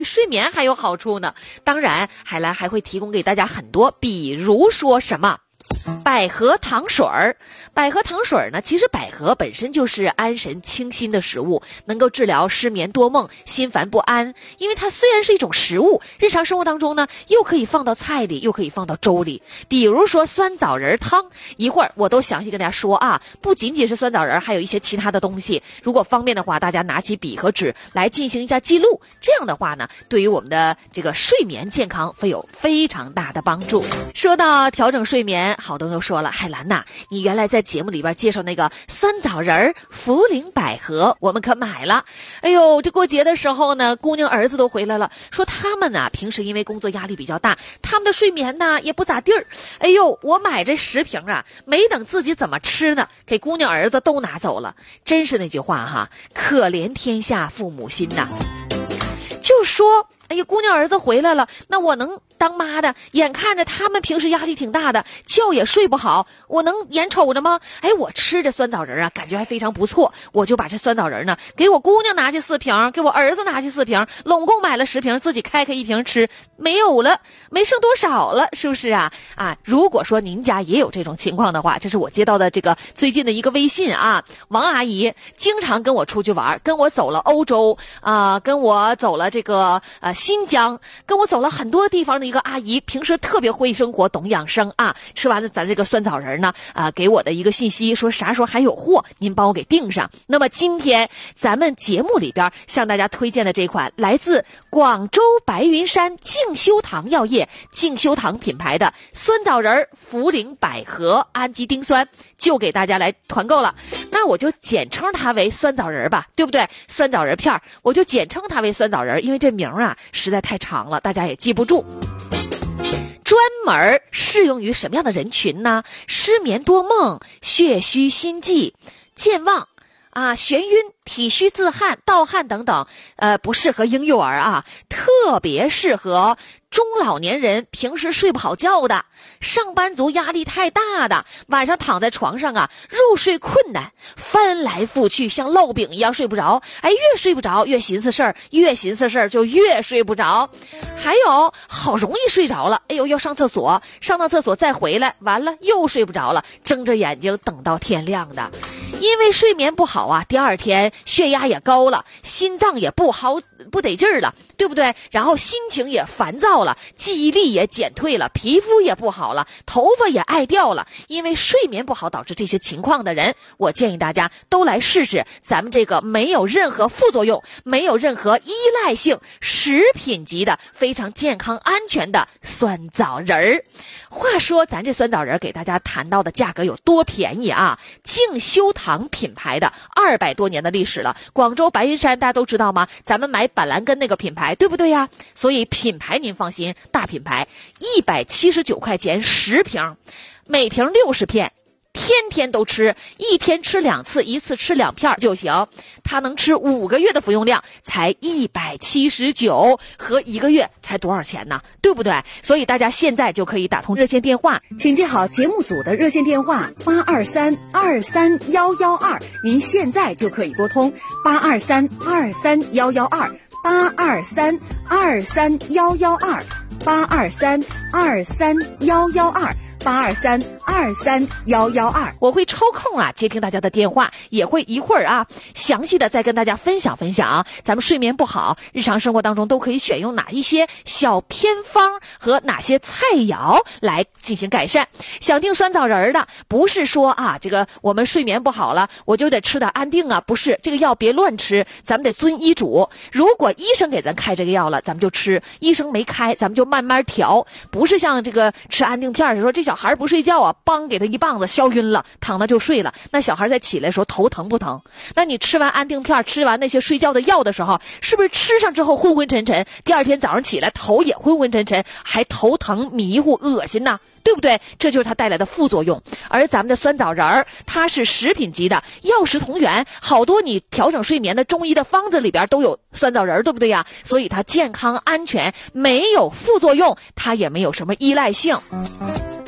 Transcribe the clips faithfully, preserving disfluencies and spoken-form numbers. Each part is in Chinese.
睡眠还有好处呢。当然海蓝还会提供给大家很多，比如说什么百合糖水儿。百合糖水儿呢，其实百合本身就是安神清心的食物，能够治疗失眠多梦、心烦不安。因为它虽然是一种食物，日常生活当中呢，又可以放到菜里，又可以放到粥里。比如说酸枣仁汤，一会儿我都详细跟大家说啊，不仅仅是酸枣仁，还有一些其他的东西。如果方便的话，大家拿起笔和纸来进行一下记录。这样的话呢，对于我们的这个睡眠健康会有非常大的帮助。说到调整睡眠，好多人都说了，海兰呐，你原来在节目里边介绍那个酸枣仁、茯苓百合，我们可买了。哎呦，这过节的时候呢，姑娘儿子都回来了，说他们呢平时因为工作压力比较大，他们的睡眠呢也不咋地儿。哎呦，我买这十瓶啊，没等自己怎么吃呢，给姑娘儿子都拿走了。真是那句话哈，可怜天下父母心呐。就说哎呀，姑娘儿子回来了，那我能当妈的眼看着他们平时压力挺大的，觉也睡不好，我能眼瞅着吗？哎，我吃这酸枣仁啊，感觉还非常不错，我就把这酸枣仁呢给我姑娘拿去四瓶，给我儿子拿去四瓶，拢共买了十瓶，自己开开一瓶吃，没有了，没剩多少了，是不是啊？啊，如果说您家也有这种情况的话，这是我接到的这个最近的一个微信啊，王阿姨经常跟我出去玩，跟我走了欧洲啊、呃，跟我走了这个呃新疆，跟我走了很多地方的一个阿姨，平时特别会生活，懂养生啊。吃完了咱这个酸枣仁呢，啊、呃，给我的一个信息说啥时候还有货，您帮我给订上。那么今天咱们节目里边向大家推荐的这款来自广州白云山静修堂药业静修堂品牌的酸枣仁、茯苓百合氨基丁酸，就给大家来团购了。那我就简称它为酸枣仁吧，对不对？酸枣仁片我就简称它为酸枣仁，因为这名啊实在太长了，大家也记不住。专门适用于什么样的人群呢？失眠多梦、血虚心悸、健忘啊、眩晕、体虚自汗、盗汗等等，呃，不适合婴幼儿啊，特别适合中老年人，平时睡不好觉的，上班族压力太大的，晚上躺在床上啊，入睡困难，翻来覆去像烙饼一样睡不着，哎，越睡不着越寻思事儿，越寻思事儿就越睡不着。还有好容易睡着了，哎呦，要上厕所，上到厕所再回来，完了又睡不着了，睁着眼睛等到天亮的。因为睡眠不好啊，第二天血压也高了，心脏也不好不得劲儿了，对不对？然后心情也烦躁了，记忆力也减退了，皮肤也不好了，头发也爱掉了。因为睡眠不好导致这些情况的人，我建议大家都来试试咱们这个没有任何副作用、没有任何依赖性、食品级的非常健康安全的酸枣仁儿。话说咱这酸枣仁给大家谈到的价格有多便宜啊？静修堂品牌的二百多年的历史了，广州白云山大家都知道吗？咱们买板蓝根那个品牌，对不对呀？所以品牌您放心，大品牌，一百七十九块钱十瓶，每瓶六十片。天天都吃，一天吃两次，一次吃两片就行。它能吃五个月的服用量，才一百七十九，和一个月才多少钱呢？对不对？所以大家现在就可以打通热线电话， 请记好节目组的热线电话八二三二三幺幺二，您现在就可以拨通八二三二三幺幺二八二三二三幺幺二八二三二三幺幺二。八二三二三幺幺二， 我会抽空啊接听大家的电话，也会一会儿啊详细的再跟大家分享分享啊，咱们睡眠不好，日常生活当中都可以选用哪一些小偏方和哪些菜肴来进行改善。想订酸枣仁的，不是说啊这个我们睡眠不好了，我就得吃点安定啊，不是，这个药别乱吃，咱们得遵医嘱。如果医生给咱开这个药了，咱们就吃；医生没开，咱们就慢慢调。不是像这个吃安定片说这小孩不睡觉啊，帮给他一棒子消晕了，躺那就睡了。那小孩再起来的时候头疼不疼？那你吃完安定片，吃完那些睡觉的药的时候，是不是吃上之后昏昏沉沉，第二天早上起来头也昏昏沉沉，还头疼迷糊恶心呢？对不对？这就是它带来的副作用。而咱们的酸枣仁儿，它是食品级的，药食同源，好多你调整睡眠的中医的方子里边都有酸枣仁儿，对不对呀？所以它健康安全，没有副作用，它也没有什么依赖性。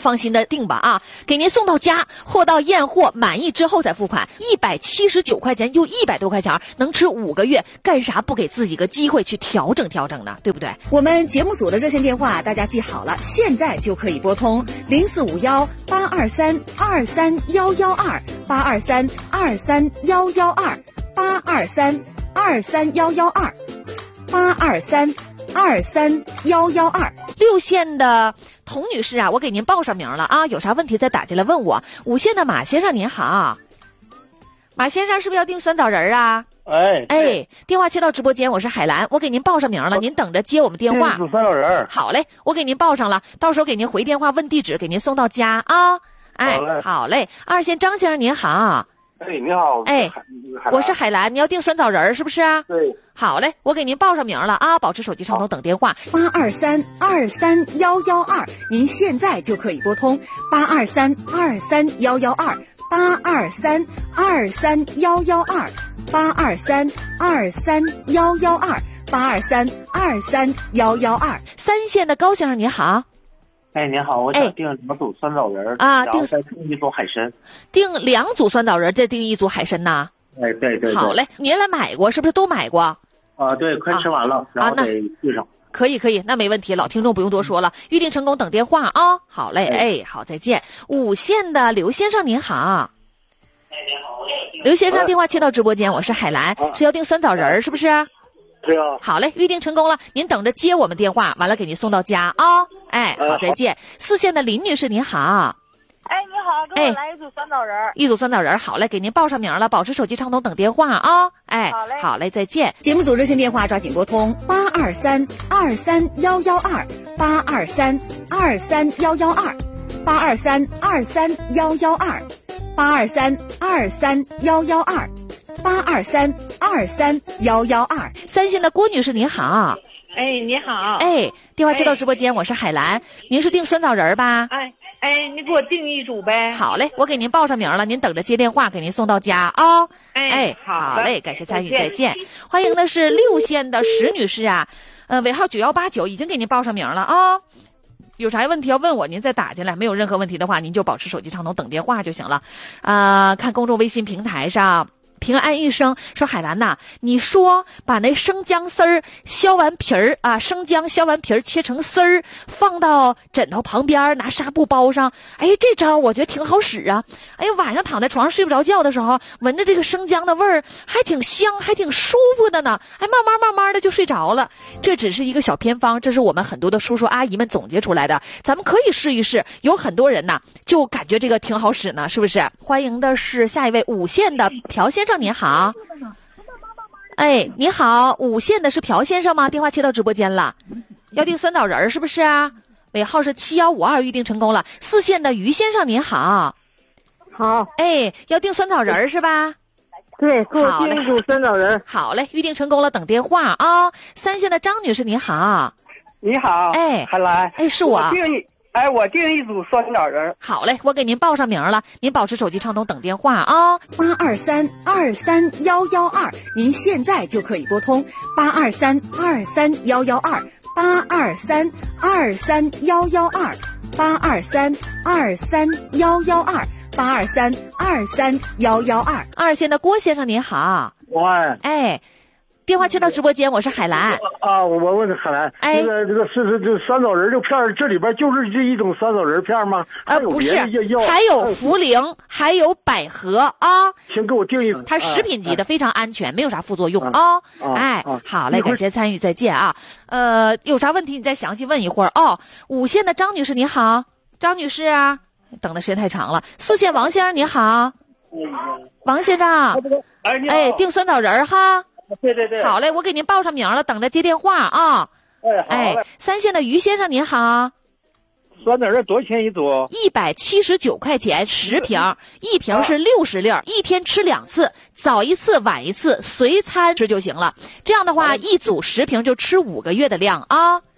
放心的订吧啊，给您送到家，货到验货满意之后再付款，一百七十九块钱就一百多块钱，能吃五个月，干啥不给自己个机会去调整调整呢？对不对？ 我们节目组的热线电话大家记好了，现在就可以拨通零四五幺八二三二三幺幺二八二三二三幺幺二八二三二三幺幺二八二三二三幺幺二。 六线的童女士啊，我给您报上名了啊，有啥问题再打进来问我。五线的马先生您好，马先生是不是要订酸枣仁啊？ 哎哎，电话接到直播间，我是海兰，我给您报上名了，您等着接我们电话。 煮酸枣仁。 好嘞，我给您报上了，到时候给您回电话问地址，给您送到家啊。哎， 好嘞， 好嘞。二线张先生您好。 哎，你好。 哎，我是海兰，你要订酸枣仁是不是啊？ 对。 好嘞，我给您报上名了啊，保持手机畅通等电话。 八二三二三幺幺二，您现在就可以拨通八二三二三幺幺二八二三二三幺幺二八二三二三幺幺二八二三二三幺幺二。 三线的高先生你好。 哎，您好，我想订两组酸枣仁啊， 然后再订一组海参。 订两组酸枣仁，再订一组海参呐。 哎，对对对。 好嘞，您来买过是不是？都买过？ 啊，对，快吃完了，啊、然后得对上。 可以可以，那没问题，老听众不用多说了，预定成功等电话啊。好嘞，哎，哎好，再见。五线的刘先生您好。 哎，您好， 刘先生电话切到直播间，我是海兰，啊、是要订酸枣仁是不是？ 对啊。 好嘞，预定成功了，您等着接我们电话，完了给您送到家啊。哎，好，再见。四线的林女士您好。 哎，你好，给我来一组酸枣仁、哎。 一组酸枣仁，好嘞，给您报上名了，保持手机畅通等电话啊。哎， 好嘞， 好嘞，再见。 节目组热线电话抓紧拨通八二三二三幺幺二八二三二三幺幺二八二三二三幺幺二八二三二三幺幺二八二三二三幺幺二。 三线的郭女士您好。 哎，你好。 哎，电话接到直播间，哎、我是海兰，您是订酸枣仁吧？ 哎哎，你给我订一组呗。 好嘞，我给您报上名了，您等着接电话，给您送到家啊、哦。 哎， 哎好， 好嘞，感谢参与，再见。欢迎的是六线的石女士啊，呃，尾号九幺八九，已经给您报上名了啊、哦。有啥问题要问我，您再打进来。没有任何问题的话，您就保持手机畅通等电话就行了。啊、呃，看公众微信平台上。平安一生说海兰呐，你说把那生姜丝儿削完皮儿啊，生姜削完皮儿切成丝儿，放到枕头旁边，拿纱布包上。哎，这招我觉得挺好使啊。哎呀，晚上躺在床上睡不着觉的时候，闻着这个生姜的味儿，还挺香，还挺舒服的呢。哎，慢慢慢慢的就睡着了。这只是一个小偏方，这是我们很多的叔叔阿姨们总结出来的，咱们可以试一试。有很多人呐，就感觉这个挺好使呢，是不是？欢迎的是下一位五线的朴先生。您好，哎，你好，五线的是朴先生吗？电话切到直播间了，要订酸枣仁是不是啊？尾号是七幺五二，预定成功了。四线的于先生您好， 好， 哎，要订酸枣仁是吧？ 对，给我订一组酸枣仁。 好嘞，预定成功了，等电话啊、哦。三线的张女士您好， 你好， 哎， 海兰， 哎，是我。 我订一哎，我订一组酸枣仁。 好嘞，我给您报上名了，您保持手机畅通等电话啊。 八二三二三幺幺二，您现在就可以拨通八二三二三幺幺二八二三二三幺幺二八二三二三幺幺二八二三二三幺幺二。 二线的郭先生您好， 喂， 哎。电话接到直播间，我是海兰啊，我问海兰， 哎， 这个这个是是这酸枣仁这片儿，这里边就是这一种酸枣仁片吗？ 呃，不是，还有茯苓，还有百合啊。 请给我订一组。 它食品级的，非常安全，没有啥副作用啊。哎，好嘞，感谢参与，再见啊。呃，有啥问题你再详细问一会儿哦。五线的张女士你好，张女士啊，等的时间太长了。四线王先生你好，王先生， 哎，你好， 哎，订酸枣仁哈。 对对对， 好嘞，我给您报上名了，等着接电话啊。 哎，好。 哎，三线的于先生您好。 酸枣仁多少钱一组？ 一百七十九块钱十瓶，一瓶是六十粒儿，一天吃两次，早一次晚一次，随餐吃就行了。这样的话，一组十瓶就吃五个月的量啊。 好。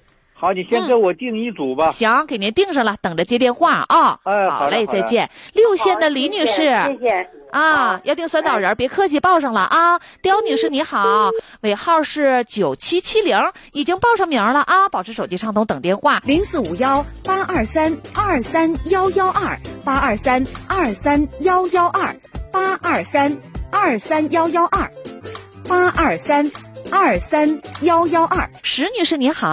好，你先给我订一组吧。 行，给您订上了，等着接电话啊。 哎， 好嘞， 好嘞再见。六县的李女士， 谢谢。 啊，要订酸枣仁，别客气，报上了啊。刁女士你好，尾号是九七七零，已经报上名了啊，保持手机畅通，等电话。 零四五幺八二三二三幺幺二八二三二三幺幺二八二三二三幺幺二八二三二三幺幺二。 石女士你好。